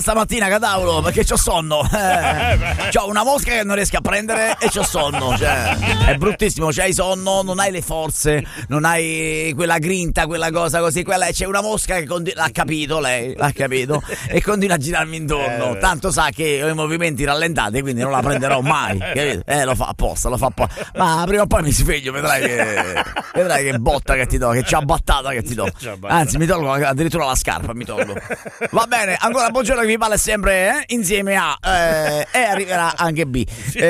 stamattina, Catauro, perché c'ho sonno. C'ho una mosca che non riesco a prendere e c'ho sonno. Cioè, è bruttissimo, c'hai sonno, non hai le forze, non hai quella grinta, quella cosa così. C'è una mosca che l'ha capito, lei l'ha capito, e continua a girarmi intorno. Tanto sa che ho i movimenti rallentati, quindi non la prenderò mai. Capito? Lo fa apposta, Ma prima o poi mi sveglio, vedrai che botta che ti do, che ciabattata che ti do. Anzi, mi tolgo addirittura la scarpa, mi tolgo. Va bene, ancora buongiorno, che vi parla sempre insieme a e arriverà anche B.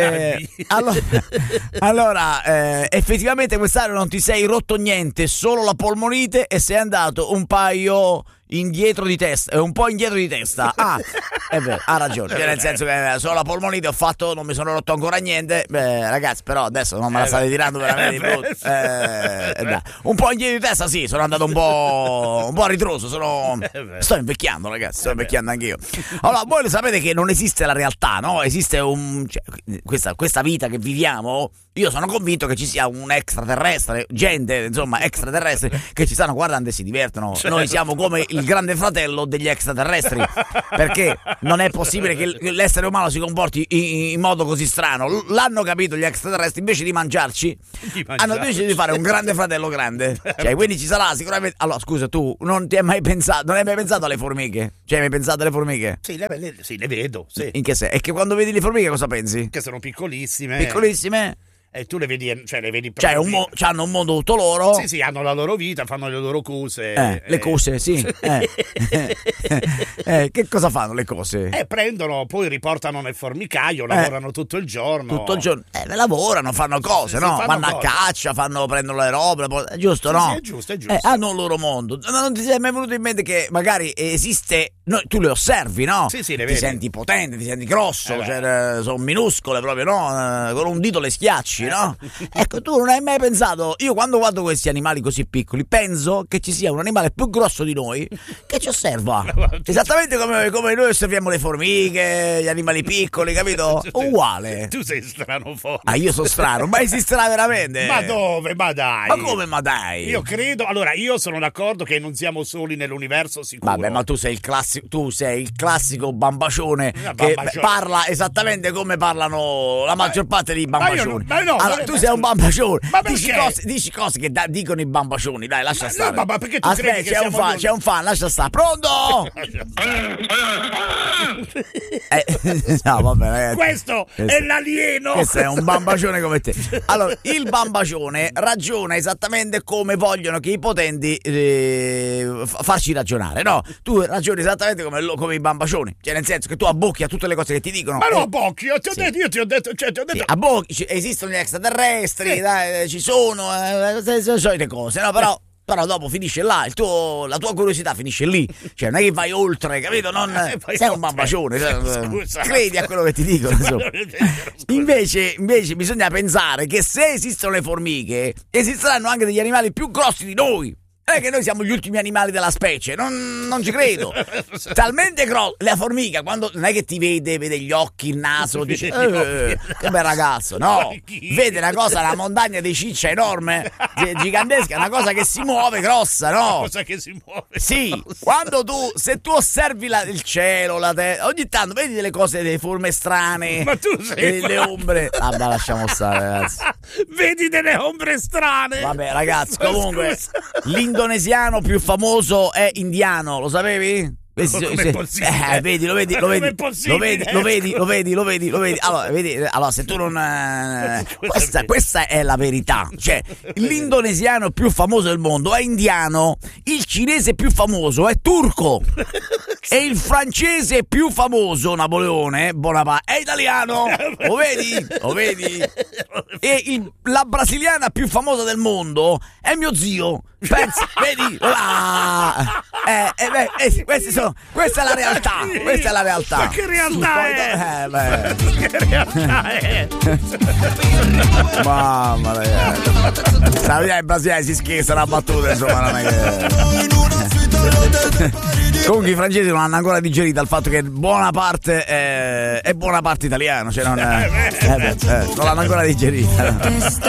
Allora, effettivamente quest'anno non ti sei rotto niente, solo la polmonite, e sei andato un paio indietro di testa, un po' indietro di testa. È vero, ha ragione. Nel senso che solo la polmonite non mi sono rotto ancora niente. Ragazzi, però adesso non me la state tirando veramente di brutto. Un po' indietro di testa, sì, sono andato un po' a ritroso. Sto invecchiando, ragazzi, sto invecchiando anch'io. Allora, voi lo sapete che non esiste la realtà, no? Esiste questa vita che viviamo. Io sono convinto che ci sia un extraterrestre, gente, insomma, extraterrestri che ci stanno guardando e si divertono. Noi siamo come il grande fratello degli extraterrestri, perché non è possibile che l'essere umano si comporti in modo così strano. L'hanno capito gli extraterrestri, invece di mangiarci, hanno deciso di fare un grande fratello grande. Cioè, quindi ci sarà sicuramente. Allora, scusa, tu non hai mai pensato alle formiche? Cioè, hai mai pensato alle formiche? Sì, le vedo, sì. In che senso? E che quando vedi le formiche cosa pensi? Che sono piccolissime. Piccolissime? E tu le vedi proprio. Hanno un mondo tutto loro. Sì, hanno la loro vita, fanno le loro cose. Le cose, sì. Che cosa fanno le cose? Prendono, poi riportano nel formicaio, lavorano tutto il giorno. Tutto il giorno. Lavorano, fanno cose, no? Vanno a caccia, prendono le robe, giusto, sì, no? Sì, è giusto. Hanno un loro mondo. Non ti sei mai venuto in mente che magari esiste. Tu le osservi, no? Sì, le vedi. Ti senti potente, ti senti grosso, sono minuscole proprio, no? Con un dito le schiacci. No? Ecco, tu non hai mai pensato, io quando guardo questi animali così piccoli penso che ci sia un animale più grosso di noi che ci osserva, esattamente come noi osserviamo le formiche, gli animali piccoli, capito? Uguale. Tu sei strano forte. Io sono strano, ma esisterà veramente? Ma dove? Ma dai. Ma come, ma dai? Io credo, allora, io sono d'accordo che non siamo soli nell'universo, sicuro. Vabbè, ma tu sei il classico bambacione che parla esattamente come parlano la maggior parte dei bambacioni. Allora, tu sei un bambacione. Dici cose che dicono i bambacioni. Dai, lascia stare. Ma perché tu credi che c'è un fan, lascia stare. Pronto? No, vabbè, ragazzi. Questo è l'alieno. Questo è un bambacione come te. Allora, il bambacione ragiona esattamente come vogliono che i potenti farci ragionare, no? Tu ragioni esattamente come i bambacioni. Cioè, nel senso che tu abbocchi a tutte le cose che ti dicono. Ma no, abbocchi, io ti ho detto. Sì, abbocchi, esistono gli extraterrestri, dai, ci sono le solite cose, no? Però dopo finisce là, la tua curiosità finisce lì, cioè non è che vai oltre, capito? Sei un bambacione, credi a quello che ti dicono. Invece bisogna pensare che se esistono le formiche, esisteranno anche degli animali più grossi di noi. Non è che noi siamo gli ultimi animali della specie, non ci credo. Talmente grosso. La formica, quando non è che ti vede gli occhi, il naso, dice che bel ragazzo, no? Vede una montagna di ciccia enorme, gigantesca, una cosa che si muove, grossa, no? Una cosa che si muove. Sì, quando se tu osservi il cielo, la terra, ogni tanto vedi delle cose, delle forme strane. Ma tu sei le ombre. Vabbè, lasciamo stare, ragazzi. Vedi delle ombre strane. Vabbè, ragazzi, comunque l'indonesiano più famoso è indiano, lo sapevi? Com'è possibile? Vedi, lo vedi. Allora, se tu non questa è la verità. Cioè, l'indonesiano più famoso del mondo è indiano, il cinese più famoso è turco e il francese più famoso, Napoleone Bonaparte, è italiano. Lo vedi? E la brasiliana più famosa del mondo è mio zio. Pensa, vedi? Questa è la realtà. Ma che realtà è? Che realtà è? Mamma mia. Salutiamo il Brasile, si scherza la battuta, insomma, non è che. Comunque i francesi non hanno ancora digerito il fatto che buona parte è buona parte italiano, cioè non l'hanno ancora digerita.